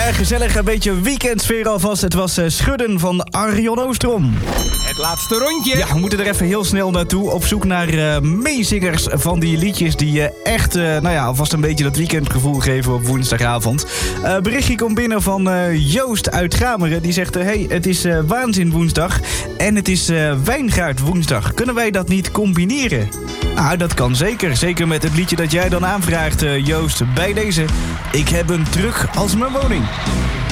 Gezellig, een beetje weekendsfeer alvast. Het was Schudden van Arjon Oostrom. Het laatste rondje. Ja, we moeten er even heel snel naartoe. Op zoek naar meezingers van die liedjes die echt, alvast een beetje dat weekendgevoel geven op woensdagavond. Berichtje komt binnen van Joost uit Gameren. Die zegt, hey, het is Waanzin woensdag en het is Wijngaard woensdag. Kunnen wij dat niet combineren? Nou, dat kan zeker. Zeker met het liedje dat jij dan aanvraagt, Joost. Bij deze, ik heb een terug als mijn woning.